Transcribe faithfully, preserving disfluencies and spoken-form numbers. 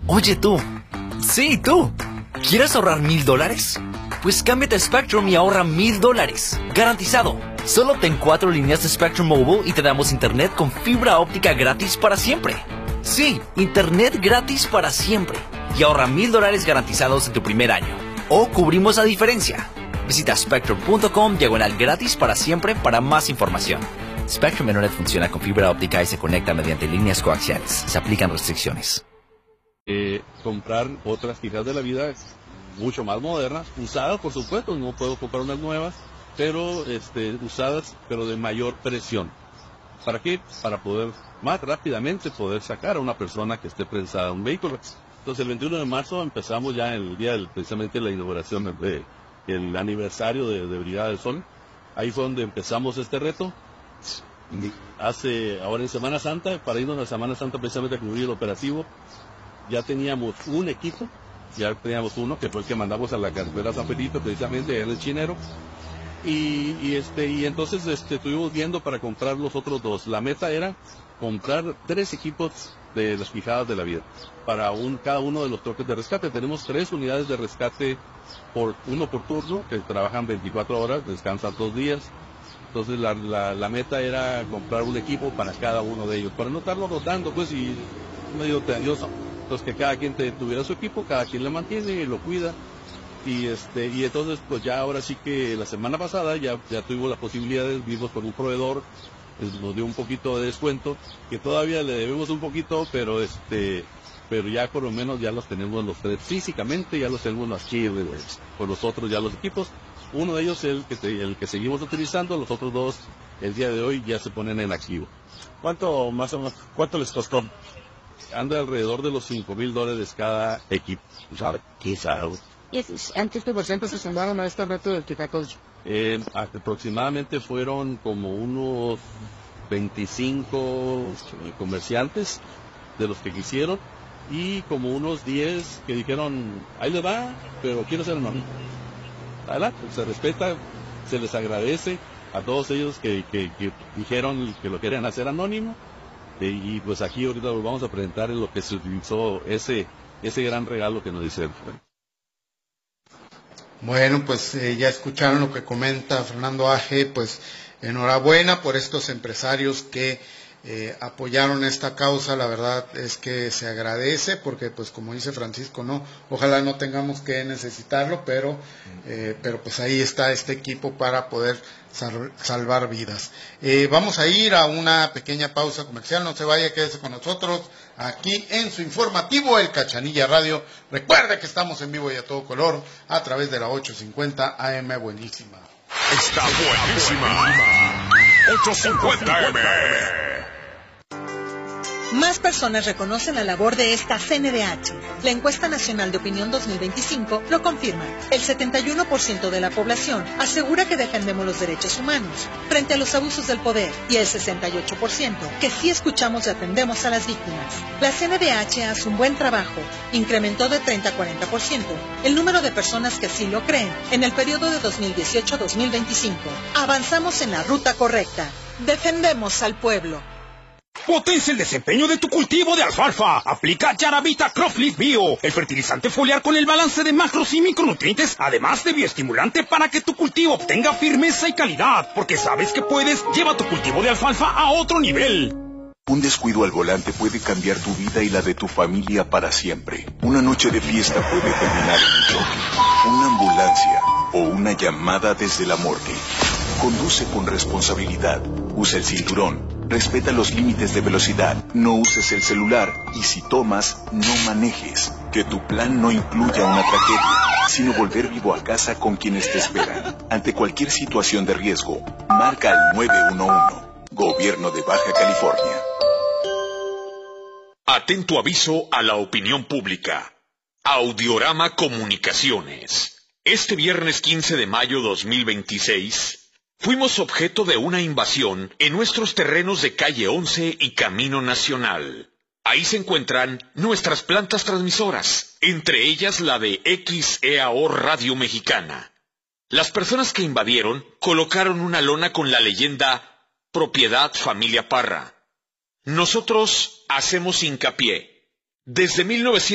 Oye tú, sí tú, ¿quieres ahorrar mil dólares? Pues cámbiate a Spectrum y ahorra mil dólares, garantizado. Solo ten cuatro líneas de Spectrum Mobile y te damos internet con fibra óptica gratis para siempre. Sí, internet gratis para siempre. Y ahorra mil dólares garantizados en tu primer año. O cubrimos la diferencia. Visita spectrum punto com diagonal gratis para siempre para más información. Spectrum Internet funciona con fibra óptica y se conecta mediante líneas coaxiales. Se aplican restricciones. Eh, comprar otras fijas de la vida mucho más modernas, usadas por supuesto, no puedo comprar unas nuevas, pero este, usadas, pero de mayor presión. ¿Para qué? Para poder más rápidamente poder sacar a una persona que esté prensada a un vehículo. Entonces el veintiuno de marzo empezamos ya el día del, precisamente la inauguración del el aniversario de, de Brigada del Sol. Ahí fue donde empezamos este reto. Hace, ahora en Semana Santa, para irnos a Semana Santa precisamente a cubrir el operativo, ya teníamos un equipo, ya teníamos uno que fue el que mandamos a la carretera San Felipe, precisamente en el Chinero, y, y este y entonces este, estuvimos viendo para comprar los otros dos. La meta era comprar tres equipos de las fijadas de la vida para un cada uno de los troques de rescate. Tenemos tres unidades de rescate, por uno por turno, que trabajan veinticuatro horas, descansan dos días. Entonces la, la, la meta era comprar un equipo para cada uno de ellos, para no estarlo rotando pues y medio tedioso. Entonces que cada quien te, tuviera su equipo, cada quien lo mantiene y lo cuida. Y este y entonces pues ya ahora sí que la semana pasada ya, ya tuvimos la posibilidad de vivir con un proveedor, pues, nos dio un poquito de descuento, que todavía le debemos un poquito, pero este pero ya por lo menos ya los tenemos los tres físicamente, ya los tenemos aquí con los otros ya los equipos. Uno de ellos es el que, te, el que seguimos utilizando, los otros dos el día de hoy ya se ponen en activo. ¿Cuánto más o menos, cuánto les costó? Anda alrededor de los cinco mil dólares cada equipo. ¿Sabe? Quizá. ¿Y antes de presentes se sumaron a este reto del Ticacoach? Eh, aproximadamente fueron como unos veinticinco comerciantes de los que quisieron y como unos diez que dijeron, ahí le va, pero quiero ser anónimo. Adelante, se respeta, se les agradece a todos ellos que, que, que dijeron que lo querían hacer anónimo. Eh, y pues aquí ahorita lo vamos a presentar en lo que se utilizó ese, ese gran regalo que nos hicieron. Bueno, pues eh, ya escucharon lo que comenta Fernando Aje, pues enhorabuena por estos empresarios que eh, apoyaron esta causa. La verdad es que se agradece porque pues como dice Francisco, no, ojalá no tengamos que necesitarlo, pero eh, pero pues ahí está este equipo para poder sal, salvar vidas. Eh, vamos a ir a una pequeña pausa comercial, no se vaya, quédese con nosotros aquí en su informativo El Cachanilla Radio. Recuerde que estamos en vivo y a todo color a través de la ochocientos cincuenta A M. Buenísima. Está buenísima. ochocientos cincuenta A M. Más personas reconocen la labor de esta C N D H. La encuesta nacional de opinión dos mil veinticinco lo confirma. El setenta y uno por ciento de la población asegura que defendemos los derechos humanos frente a los abusos del poder y el sesenta y ocho por ciento que sí escuchamos y atendemos a las víctimas. La C N D H hace un buen trabajo. Incrementó de treinta a cuarenta por ciento el número de personas que así lo creen en el periodo de dos mil dieciocho a dos mil veinticinco. Avanzamos en la ruta correcta. Defendemos al pueblo. Potencia el desempeño de tu cultivo de alfalfa. Aplica Yaravita Cropleaf Bio, el fertilizante foliar con el balance de macros y micronutrientes, además de bioestimulante para que tu cultivo obtenga firmeza y calidad. Porque sabes que puedes, lleva tu cultivo de alfalfa a otro nivel. Un descuido al volante puede cambiar tu vida y la de tu familia para siempre. Una noche de fiesta puede terminar en un choque, una ambulancia o una llamada desde la morgue. Conduce con responsabilidad. Usa el cinturón. Respeta los límites de velocidad. No uses el celular. Y si tomas, no manejes. Que tu plan no incluya una tragedia, sino volver vivo a casa con quienes te esperan. Ante cualquier situación de riesgo, marca al nueve uno uno. Gobierno de Baja California. Atento aviso a la opinión pública. Audiorama Comunicaciones. Este viernes quince de mayo dos mil veintiséis... fuimos objeto de una invasión en nuestros terrenos de calle once y Camino Nacional. Ahí se encuentran nuestras plantas transmisoras, entre ellas la de X E A O Radio Mexicana. Las personas que invadieron colocaron una lona con la leyenda Propiedad Familia Parra. Nosotros hacemos hincapié. Desde mil novecientos